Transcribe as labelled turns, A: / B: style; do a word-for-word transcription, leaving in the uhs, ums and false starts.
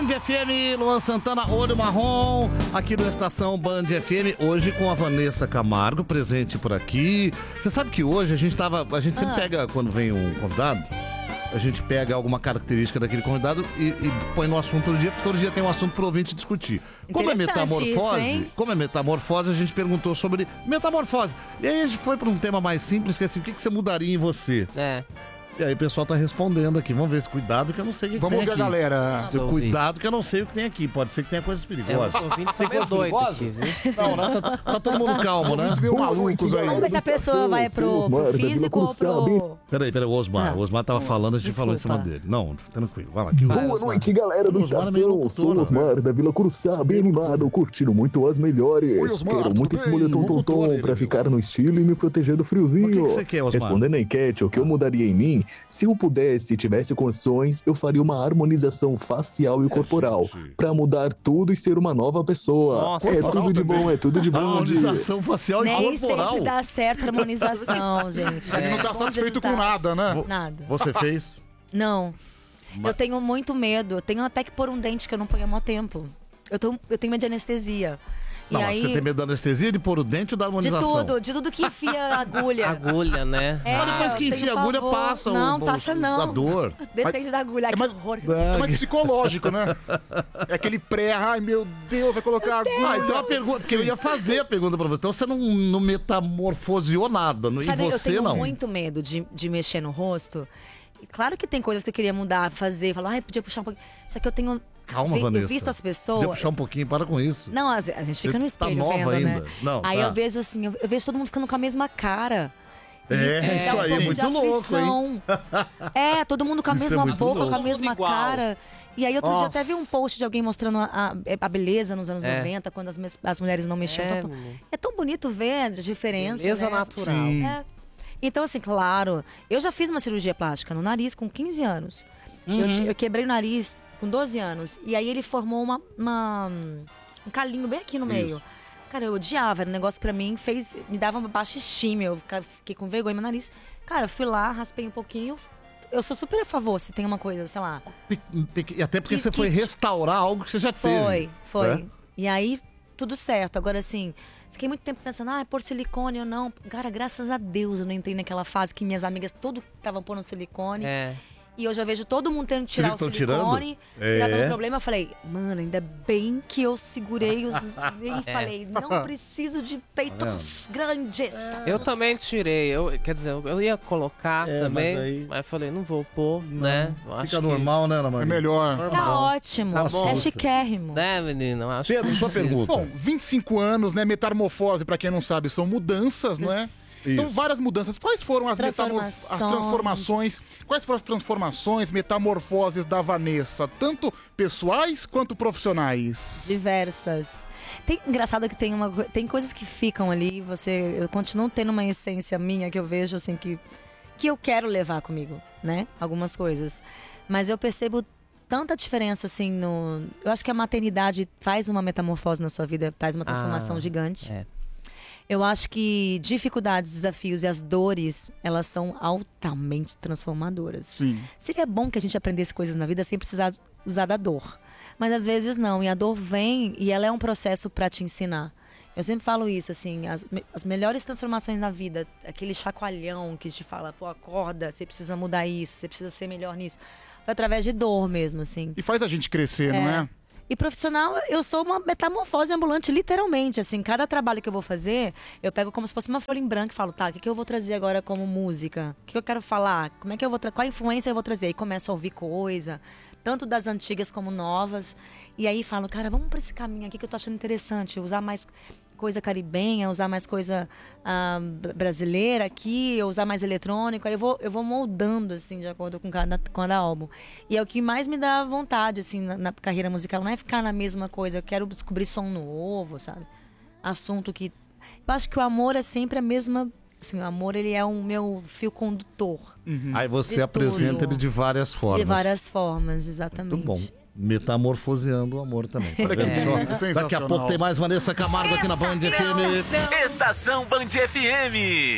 A: Band F M, Luan Santana, Olho Marrom, aqui na Estação Band F M, hoje com a Vanessa Camargo, presente por aqui. Você sabe que hoje a gente tava, a gente sempre
B: Ah.
A: pega, quando vem um convidado, a gente pega alguma característica daquele convidado e, e põe no assunto todo dia, porque todo dia tem um assunto pro ouvinte discutir. Como é metamorfose,
B: isso,
A: como é metamorfose, a gente perguntou sobre metamorfose. E aí a gente foi para um tema mais simples, que é assim, o que, que você mudaria em você?
C: É.
A: E aí o pessoal tá respondendo aqui. Vamos ver esse cuidado que eu não sei o que, que
D: Vamos
A: tem
D: ouvir a
A: aqui.
D: galera.
A: Então, cuidado que eu não sei o que tem aqui. Pode ser que tenha coisas
C: É,
A: perigosas.
C: os ouvintes são
A: Tem
C: meio
A: coisas
C: doidos aqui,
A: perigosas?
C: viu?
A: Não, né? Tá, tá todo mundo calmo, né?
D: Ouvintes meio malucos aí.
B: Vamos ver se a pessoa vai pro, pro físico ou pro...
A: Peraí, peraí, o Osmar.
B: Ah.
A: O Osmar tava falando, a gente falou em cima
B: Desculpa.
A: dele. Não, tranquilo. Vai lá. Que
D: Boa
A: Osmar.
D: noite, galera do
A: O Osmar é meio
D: Estação.
A: locutor,
D: Sou o
A: né?
D: Osmar da Vila Curuçá, bem animado, curtindo muito as melhores.
A: Oi, Osmar,
D: Quero
A: tudo
D: muito esse
A: bem?
D: moletom
A: Locutor,
D: tom
A: ele,
D: pra
A: meu.
D: ficar no estilo e me proteger do
A: O
D: friozinho.
A: que que você quer, Osmar?
D: Respondendo a enquete, o que eu mudaria em mim, se eu pudesse e tivesse condições, eu faria uma harmonização facial e corporal,
A: gente.
D: pra mudar tudo e ser uma nova pessoa.
C: Nossa,
D: é
A: corporal
D: tudo de
A: também.
D: bom, é tudo de bom. de-
A: Harmonização facial e
B: Nem
A: corporal.
B: sempre dá certo a harmonização, gente.
D: Ele não
B: É.
D: tá
B: Bons
D: satisfeito com
B: resultados.
D: nada, né?
A: Vo-
B: Nada.
A: Você fez?
B: Não. Eu tenho muito medo. Eu tenho até que pôr um dente que eu não ponho há mó tempo. Eu, tô, eu tenho medo de anestesia.
A: Não,
B: e
A: mas
B: aí,
A: você tem medo da anestesia, de pôr o dente ou da
B: de
A: harmonização?
B: tudo, de tudo que enfia a agulha.
C: Agulha, né?
B: É,
A: Mas depois
B: eu
A: que
B: tenho
A: enfia a agulha,
B: pavor.
A: passa o-
B: Não,
A: o-
B: passa não.
A: a dor.
B: Depende da agulha. Ai,
D: É
B: que
D: mais-
B: horror.
D: É mais psicológico, né? É aquele pré, ai meu Deus, vai colocar agulha.
A: Ah, então a pergunta, porque eu ia fazer a pergunta pra você. Então você não, não metamorfoseou nada, não,
B: Sabe,
A: e
B: eu
A: você
B: tenho
A: não?
B: muito medo de, de mexer no rosto. E claro que tem coisas que eu queria mudar, fazer, falar, ai, podia puxar um pouquinho. Só que eu tenho.
A: Calma,
B: vi-
A: Vanessa.
B: Eu visto as pessoas.
A: Podia puxar um pouquinho, para com isso.
B: Não, a, a gente fica no
A: Você tá
B: espelho
A: nova
B: vendo,
A: ainda.
B: né?
A: Não,
B: Aí
A: tá.
B: eu vejo assim, eu, eu vejo todo mundo ficando com a mesma cara.
A: É,
B: me
A: isso
B: dá um
A: aí é
B: pouco
A: muito
B: de
A: louco,
B: aflição. É, todo mundo com a
A: Isso é
B: mesma
A: muito
B: boca,
A: louco.
B: com a mesma
C: Tudo igual.
B: cara. E aí outro dia
C: Nossa.
B: até vi um post de alguém mostrando a, a- a beleza nos anos
C: É.
B: noventa, quando as, mes- as mulheres não mexiam
C: É,
B: tanto.
C: menino.
B: É tão bonito ver a diferença,
C: Beleza
B: né?
C: natural.
D: Sim.
B: É. Então, assim, claro, eu já fiz uma cirurgia plástica no nariz com quinze anos.
C: Uhum.
B: Eu, ti- eu quebrei o nariz com doze anos. E aí ele formou uma, uma- um calinho bem aqui no meio. Cara, eu odiava. Era um negócio que pra mim fez. Me dava uma baixa estima. Eu fica- fiquei com vergonha no meu nariz. Cara, eu fui lá, raspei um pouquinho. Eu sou super a favor se tem uma coisa, sei lá.
A: Pe- pe- E até porque
B: Que-
A: você
B: que-
A: foi restaurar algo que você já teve.
B: Foi, foi.
A: né?
B: E aí, tudo certo. Agora, assim, fiquei muito tempo pensando, ah, é pôr silicone ou não. Cara, graças a Deus eu não entrei naquela fase que minhas amigas todo estavam pondo silicone.
C: É.
B: E eu já vejo todo mundo tendo que tirar
A: Você
B: o
A: viu que tão
B: silicone.
A: tirando?
B: E tá
A: É.
B: dando problema. Eu falei, mano, ainda bem que eu segurei os. E
C: É.
B: falei, não preciso de peitos grandes. tá
C: Eu
B: tudo
C: também tirei. Eu, quer dizer, eu ia colocar
A: É,
C: também,
A: mas
C: mas,
A: aí-
C: falei, não vou pôr, né? Eu acho
A: Fica
C: que-
A: normal, né, Ana Maria?
D: É melhor.
B: Tá
C: normal.
B: ótimo.
C: Tá bom.
B: É chiquérrimo.
C: Né, menina? Eu acho
A: Pedro,
C: que
A: sua
C: precisa.
A: pergunta.
D: Bom, vinte e cinco anos, né? Metamorfose, pra quem não sabe, são mudanças, não é? Então,
A: Isso.
D: várias mudanças. Quais foram as, metamorf... as
B: Transformações.
D: transformações? Quais foram as transformações, metamorfoses da Vanessa? Tanto pessoais quanto profissionais?
B: Diversas. Tem, engraçado que tem, uma, co- tem coisas que ficam ali, você, eu continuo tendo uma essência minha que eu vejo assim que, que eu quero levar comigo, né? Algumas coisas. Mas eu percebo tanta diferença assim no. Eu acho que a maternidade faz uma metamorfose na sua vida, traz uma transformação
C: Ah,
B: gigante.
C: é.
B: Eu acho que dificuldades, desafios e as dores, elas são altamente transformadoras.
D: Sim.
B: Seria bom que a gente aprendesse coisas na vida sem precisar usar da dor. Mas às vezes não. E a dor vem e ela é um processo para te ensinar. Eu sempre falo isso, assim, as, me- as melhores transformações na vida, aquele chacoalhão que te fala, pô, acorda, você precisa mudar isso, você precisa ser melhor nisso. Foi através de dor mesmo, assim.
D: E faz a gente crescer, não é?
B: E profissional, eu sou uma metamorfose ambulante, literalmente, assim, cada trabalho que eu vou fazer, eu pego como se fosse uma folha em branco e falo, tá, o que, que eu vou trazer agora como música? O que, que eu quero falar? Como é que eu vou tra- qual influência eu vou trazer? Aí começo a ouvir coisa, tanto das antigas como novas, e aí falo, cara, vamos pra esse caminho aqui que eu tô achando interessante, usar mais coisa caribenha, usar mais coisa ah, br- brasileira aqui, usar mais eletrônico. Aí eu vou, eu vou moldando, assim, de acordo com cada, com cada álbum. E é o que mais me dá vontade, assim, na, na carreira musical. Não é ficar na mesma coisa. Eu quero descobrir som novo, sabe? Assunto que... Eu acho que o amor é sempre a mesma... Assim, o amor, ele é o meu fio condutor.
A: Aí você
B: De
A: apresenta
B: tudo.
A: ele de várias formas.
B: De várias formas, exatamente.
A: Muito bom. Metamorfoseando o amor também. Tá vendo
D: É.
A: só?
D: Sensacional.
A: Daqui a pouco tem mais Vanessa Camargo aqui na Band F M.
E: Estação Band F M.